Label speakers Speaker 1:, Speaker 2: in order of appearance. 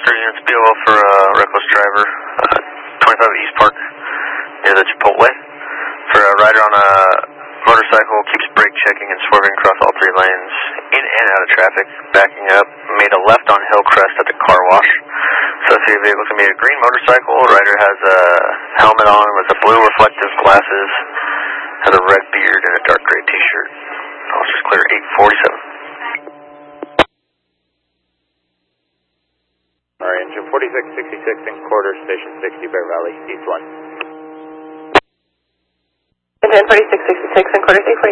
Speaker 1: units, BOL for reckless driver, 25 East Park, near the Chipotle. For a rider on a motorcycle, keeps brake checking and swerving across all 3 lanes, in and out of traffic, backing up, made a left on Hillcrest at the car wash. So if your vehicle can be a green motorcycle, rider has a helmet on with a blue reflective glasses, has a red beard and a dark gray t-shirt. I'll just clear 847.
Speaker 2: Alright, engine 4666 in quarter, station 60, Bear Valley, East 1.
Speaker 3: Engine 4666 in quarter, 847.